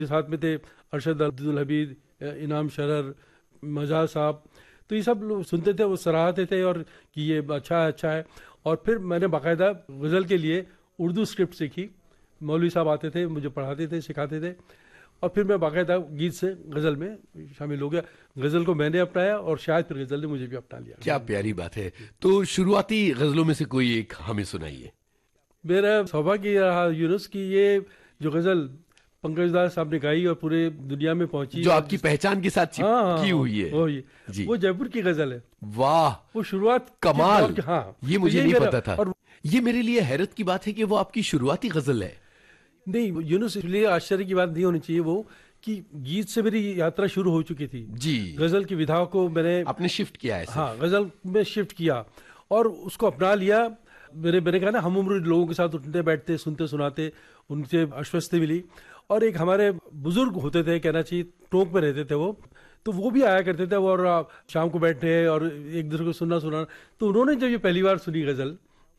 साथ में थे अरशद अब्दुल हमीद, इनाम शरर, मज़ार साहब। तो ये सब लोग सुनते थे, वो सराहते थे और कि ये अच्छा है अच्छा है। और फिर मैंने बाकायदा गज़ल के लिए उर्दू स्क्रिप्ट सीखी। मौलवी साहब आते थे, मुझे पढ़ाते थे, सिखाते थे, और फिर मैं बाकायदा गीत से गज़ल में शामिल हो गया। गज़ल को मैंने अपनाया और शायद फिर गज़ल ने मुझे भी अपना लिया। क्या प्यारी बात है। तो शुरुआती गज़लों में से कोई एक हमें सुनाइए। मेरा सौभाग्य ये रहा यूनुस कि ये जो गज़ल पंकज दास साहब ने गाई और पूरे दुनिया में पहुंची, जो आपकी पहचान के साथ चिपकी हुई है, वो जयपुर की गज़ल है। वाह, वो शुरुआत कमाल। हाँ, ये मुझे नहीं पता था। और ये मेरे लिए हैरत की बात है कि वो आपकी शुरुआती गज़ल है। नहीं यूनुस, इसलिए आश्चर्य की बात नहीं होनी चाहिए वो कि गीत से मेरी यात्रा शुरू हो चुकी थी जी। गज़ल की विधा को मैंने आपने शिफ्ट किया है। हाँ, गज़ल में शिफ्ट किया और उसको अपना लिया। मैंने कहा ना, हम उम्र लोगों के साथ उठते बैठते, सुनते सुनाते, उनसे आश्वस्ति मिली। और एक हमारे बुजुर्ग होते थे, कहना चाहिए टोंक में रहते थे वो, तो वो भी आया करते थे और शाम को बैठे और एक दूसरे को सुनाना। तो उन्होंने जब ये पहली बार सुनी गज़ल,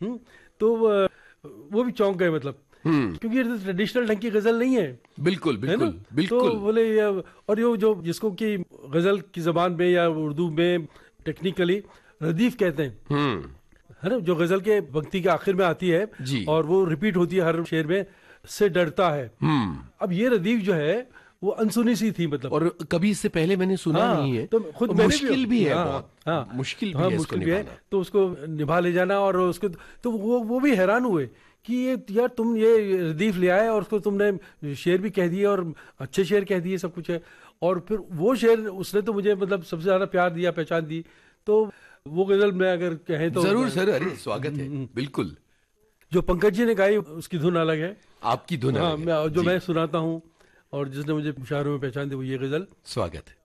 तो वो भी चौंक गए, मतलब क्योंकि ये ट्रेडिशनल ढंग की गज़ल नहीं है। बिल्कुल बिल्कुल बिल्कुल। तो बोले और ये जो जिसको कि गज़ल की ज़बान में या उर्दू में टेक्निकली रदीफ कहते हैं, है ना, जो गज़ल के पंक्ति के आखिर में आती है जी। और वो रिपीट होती है हर शेर में, से डरता है। अब ये रदीफ जो है वो अनसुनी सी थी, मतलब, और कभी इससे पहले मैंने सुना नहीं है, तो खुद मुश्किल भी है, बहुत मुश्किल भी है इसको निभाना। तो उसको निभा ले जाना, और उसको तो वो भी हैरान हुए कि ये यार तुम ये रदीफ ले आए और उसको तुमने शेर भी कह दिए और अच्छे शेर कह दिए, सब कुछ है। और फिर वो शेर उसने तो मुझे मतलब सबसे ज्यादा प्यार दिया, पहचान दी। तो वो गज़ल में अगर कहें तो जरूर सर, अरे स्वागत है। बिल्कुल। जो पंकज जी ने गाई उसकी धुन अलग है, आपकी धुन अलग है। जो मैं सुनाता हूँ और जिसने मुझे मुशायरों में पहचान दी वो ये गज़ल। स्वागत है।